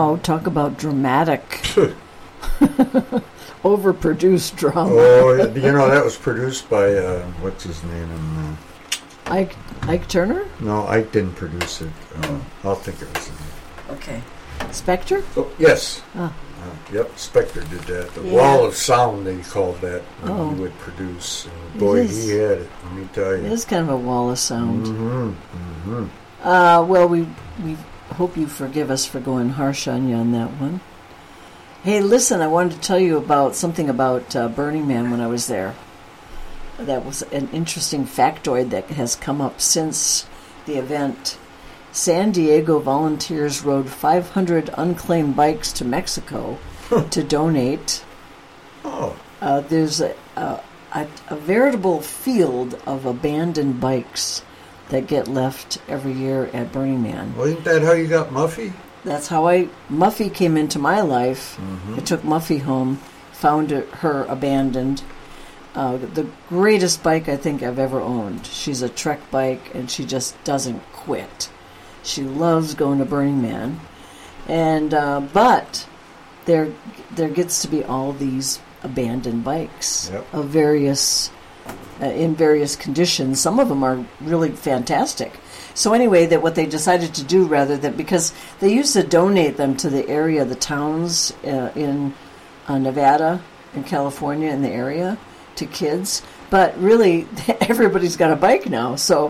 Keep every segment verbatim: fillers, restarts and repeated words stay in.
Wow, talk about dramatic. Overproduced drama. Oh, you know, that was produced by, uh, what's his name? And, uh, Ike Ike Turner? No, Ike didn't produce it. Uh, I'll think of his name. Okay. Spectre? Oh, yes. Oh. Uh, yep, Spectre did that. The yeah. Wall of Sound, they called that, when oh. he would produce. And boy, he had it, let me tell you. It is kind of a wall of sound. Mm-hmm. Mm-hmm. Uh, well, we we hope you forgive us for going harsh on you on that one. Hey, listen, I wanted to tell you about something about uh, Burning Man when I was there. That was an interesting factoid that has come up since the event. San Diego volunteers rode five hundred unclaimed bikes to Mexico to donate. Oh. Uh, there's a, a, a, a veritable field of abandoned bikes that get left every year at Burning Man. Well, isn't that how you got Muffy? That's how I... Muffy came into my life. Mm-hmm. I took Muffy home, found it, her abandoned. Uh, the greatest bike I think I've ever owned. She's a Trek bike, and she just doesn't quit. She loves going to Burning Man. And, uh, but there there gets to be all these abandoned bikes yep. of various... Uh, in various conditions. Some of them are really fantastic. So anyway, that what they decided to do, rather than, because they used to donate them to the area, the towns uh, in uh, Nevada and California in the area to kids, but really everybody's got a bike now. So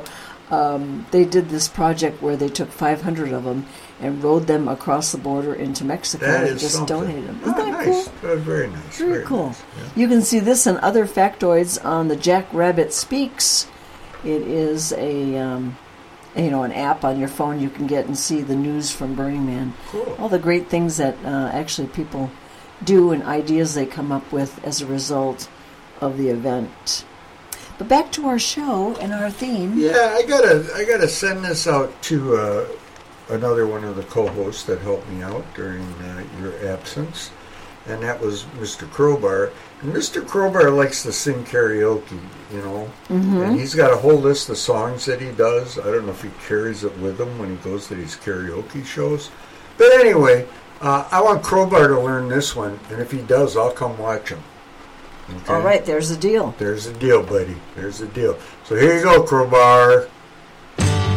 um, they did this project where they took five hundred of them and rode them across the border into Mexico that and just something. donated them. Oh, Isn't that nice. cool? That was very nice. Very, very cool. Nice. Yeah. You can see this and other factoids on the Jack Rabbit Speaks. It is a um, you know an app on your phone you can get and see the news from Burning Man. Cool. All the great things that uh, actually people do and ideas they come up with as a result of the event. But back to our show and our theme. Yeah, I gotta I gotta send this out to uh, another one of the co-hosts that helped me out during uh, your absence, and that was Mister Crowbar. And Mister Crowbar likes to sing karaoke, you know, mm-hmm. and he's got a whole list of songs that he does. I don't know if he carries it with him when he goes to these karaoke shows, but anyway, uh, I want Crowbar to learn this one, and if he does, I'll come watch him. Okay? All right, there's the deal. There's the deal, buddy. There's the deal. So here you go, Crowbar.